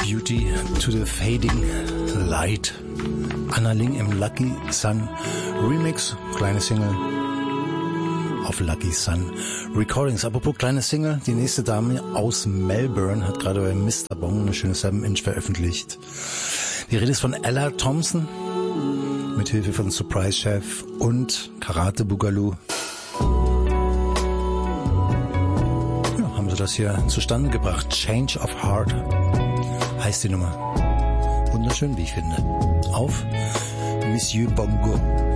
Beauty to the Fading Light. Anna Ling im Lucky Sun Remix, kleine Single auf Lucky Sun Recordings. Apropos kleine Single, die nächste Dame aus Melbourne hat gerade bei Mr. Bong eine schöne 7-Inch veröffentlicht. Die Rede ist von Ella Thompson, mit Hilfe von Surprise Chef und Karate Boogaloo. Ja, haben sie das hier zustande gebracht. Change of Heart heißt die Nummer. Wunderschön, wie ich finde. Auf Monsieur Bongo.